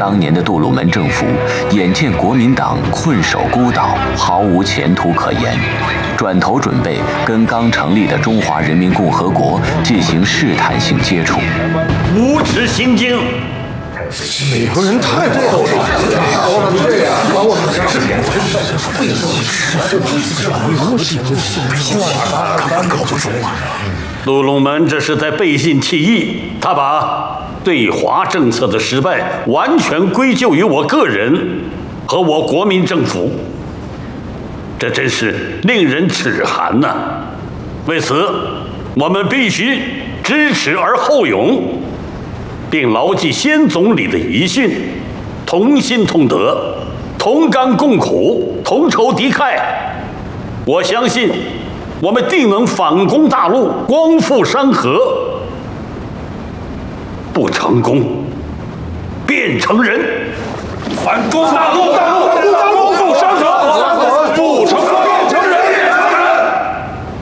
当年的杜鲁门政府眼见国民党困守孤岛，毫无前途可言，转头准备跟刚成立的中华人民共和国进行试探性接触。 无耻心经！ 美国人太厚道了，这样把我们杜鲁门这是在背信弃义，他把对华政策的失败完全归咎于我个人和我国民政府，这真是令人齿寒呐！为此，我们必须知耻而后勇，并牢记先总理的遗训，同心同德，同甘共苦，同仇敌忾。我相信，我们定能反攻大陆，光复山河。不成功，便成仁。反攻大陆！